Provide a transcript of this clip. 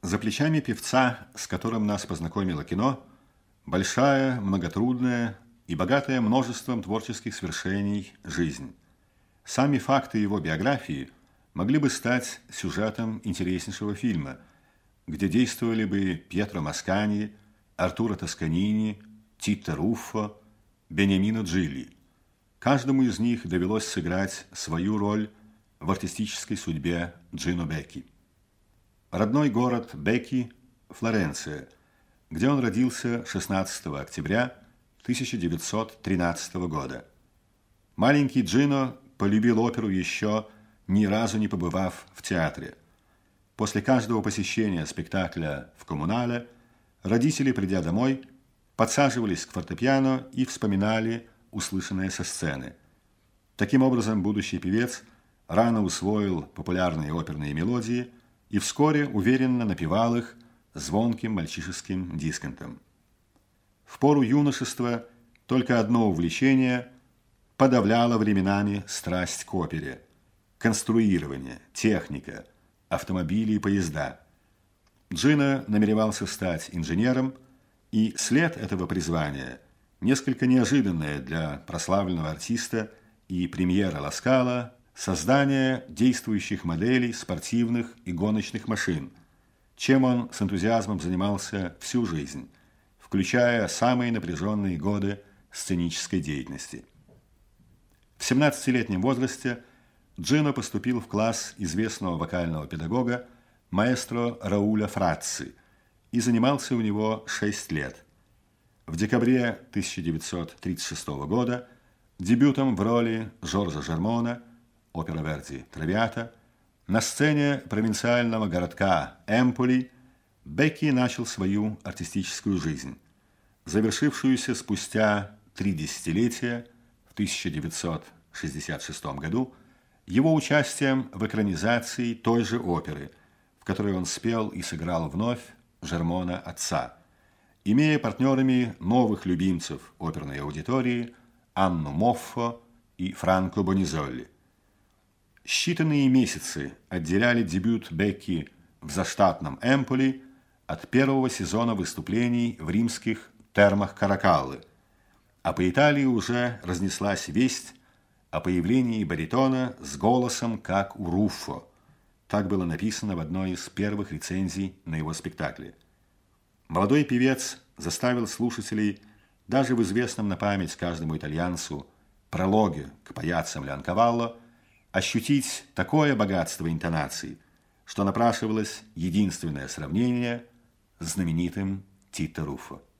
За плечами певца, с которым нас познакомило кино, большая, многотрудная и богатая множеством творческих свершений жизнь. Сами факты его биографии могли бы стать сюжетом интереснейшего фильма, где действовали бы Пьетро Маскани, Артуро Тосканини, Тито Руффо, Бениамино Джилли. Каждому из них довелось сыграть свою роль в артистической судьбе Джино Бекки. Родной город Бекки – Флоренция, где он родился 16 октября 1913 года. Маленький Джино полюбил оперу еще ни разу не побывав в театре. После каждого посещения спектакля в Коммунале родители, придя домой, подсаживались к фортепиано и вспоминали услышанное со сцены. Таким образом, будущий певец рано усвоил популярные оперные мелодии и вскоре уверенно напевал их звонким мальчишеским дисконтом. В пору юношества только одно увлечение подавляло временами страсть к опере – конструирование, техника, автомобили и поезда. Джино намеревался стать инженером, и след этого призвания, несколько неожиданное для прославленного артиста и премьера Ла Скала, создание действующих моделей спортивных и гоночных машин, чем он с энтузиазмом занимался всю жизнь, включая самые напряженные годы сценической деятельности. В 17-летнем возрасте Джино поступил в класс известного вокального педагога маэстро Рауля Фрацци и занимался у него 6 лет. В декабре 1936 года дебютом в роли Жоржа Жермона, опера Верди «Травиата», на сцене провинциального городка Эмполи Бекки начал свою артистическую жизнь, завершившуюся спустя 3 десятилетия в 1966 году его участием в экранизации той же оперы, в которой он спел и сыграл вновь Жермона отца, имея партнерами новых любимцев оперной аудитории Анну Моффо и Франко Бонизолли. Считанные месяцы отделяли дебют Бекки в заштатном Эмполи от первого сезона выступлений в римских термах Каракаллы, а по Италии уже разнеслась весть о появлении баритона с голосом, как у Руффо. Так было написано в одной из первых рецензий на его спектакле. Молодой певец заставил слушателей даже в известном на память каждому итальянцу прологе к «Паяццо Леонкавалло» ощутить такое богатство интонаций, что напрашивалось единственное сравнение с знаменитым Тито Руффо.